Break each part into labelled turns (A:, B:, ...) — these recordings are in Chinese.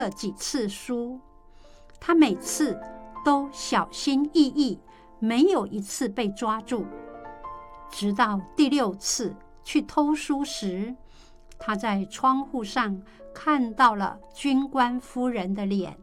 A: 了几次书，他每次都小心翼翼，没有一次被抓住。直到第6次去偷书时，他在窗户上看到了军官夫人的脸。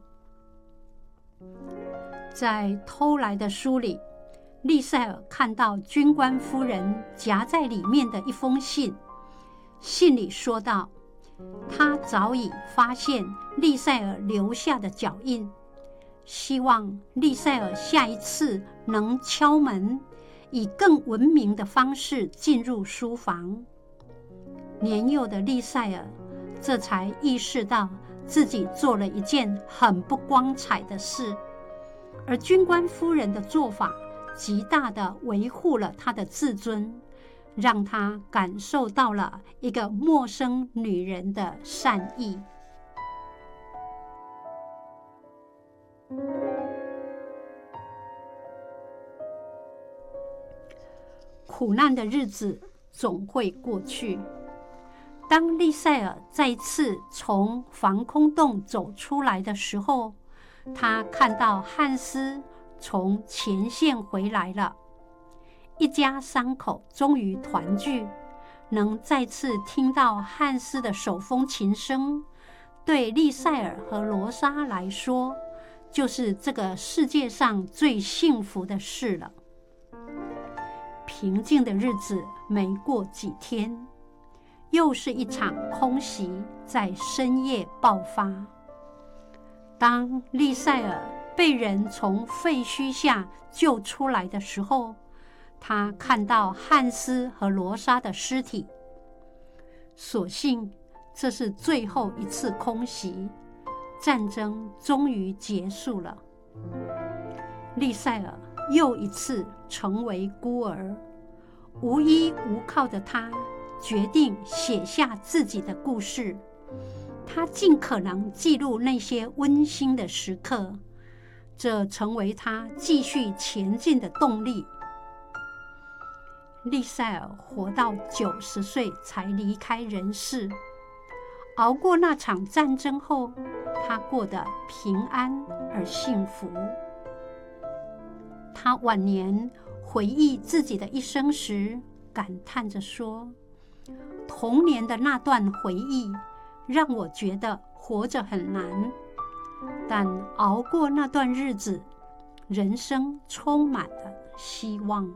A: 在偷来的书里，利塞尔看到军官夫人夹在里面的一封信，信里说道，他早已发现利塞尔留下的脚印，希望利塞尔下一次能敲门，以更文明的方式进入书房。年幼的利塞尔这才意识到自己做了一件很不光彩的事，而军官夫人的做法极大地维护了他的自尊，让他感受到了一个陌生女人的善意。苦难的日子总会过去。当利塞尔再次从防空洞走出来的时候，他看到汉斯从前线回来了，一家3口终于团聚，能再次听到汉斯的手风琴声，对利塞尔和罗莎来说，就是这个世界上最幸福的事了。平静的日子没过几天，又是一场空袭在深夜爆发。当利塞尔被人从废墟下救出来的时候，他看到汉斯和罗莎的尸体。所幸这是最后一次空袭，战争终于结束了。利塞尔又一次成为孤儿，无依无靠的他决定写下自己的故事。他尽可能记录那些温馨的时刻，这成为他继续前进的动力。利塞尔活到90岁才离开人世。熬过那场战争后，他过得平安而幸福。他晚年回忆自己的一生时，感叹着说，童年的那段回忆让我觉得活着很难，但熬过那段日子，人生充满了希望。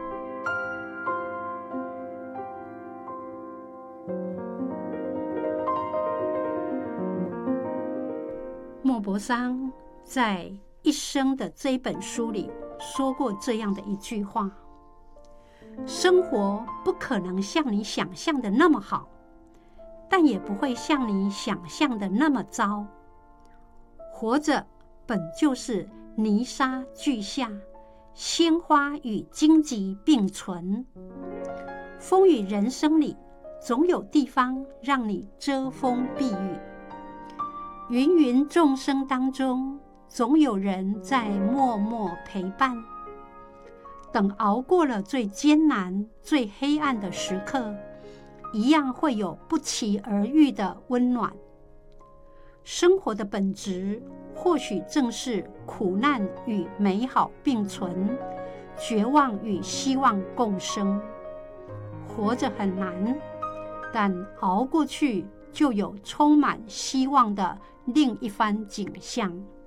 A: 莫泊桑在一生的这一本书里说过这样的一句话：生活不可能像你想象的那么好，但也不会像你想象的那么糟。活着本就是泥沙俱下，鲜花与荆棘并存。风雨人生里，总有地方让你遮风避雨。芸芸众生当中，总有人在默默陪伴。等熬过了最艰难、最黑暗的时刻，一样会有不期而遇的温暖。生活的本质，或许正是苦难与美好并存，绝望与希望共生。活着很难，但熬过去，就有充满希望的另一番景象。